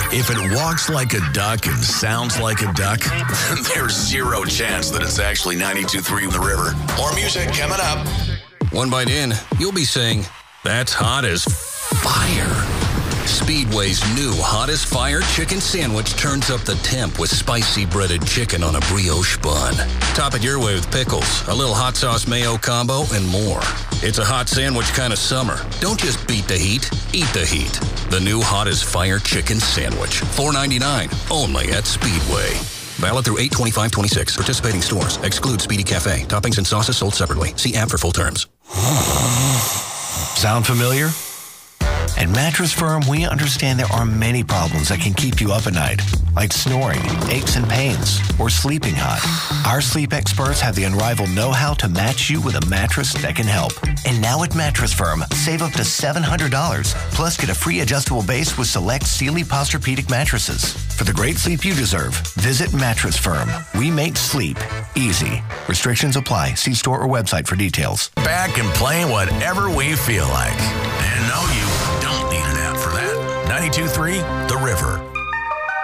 If it walks like a duck and sounds like a duck, there's zero chance that it's actually 92.3 The River. More music coming up. One bite in, you'll be saying, that's hot as fire. Speedway's new Hot as Fire chicken sandwich turns up the temp with spicy breaded chicken on a brioche bun. Top it your way with pickles, a little hot sauce mayo combo, and more. It's a hot sandwich kind of summer. Don't just beat the heat, eat the heat. The new Hot as Fire chicken sandwich. $4.99, only at Speedway. Valid through 8/25/26. Participating stores. Exclude Speedy Cafe. Toppings and sauces sold separately. See app for full terms. Sound familiar? At Mattress Firm, we understand there are many problems that can keep you up at night, like snoring, aches and pains, or sleeping hot. Our sleep experts have the unrivaled know-how to match you with a mattress that can help. And now at Mattress Firm, save up to $700, plus get a free adjustable base with select Sealy Posturepedic mattresses. For the great sleep you deserve, visit Mattress Firm. We make sleep easy. Restrictions apply. See store or website for details. Back and play whatever we feel like. And no, you don't need an app for that. 92.3 The River.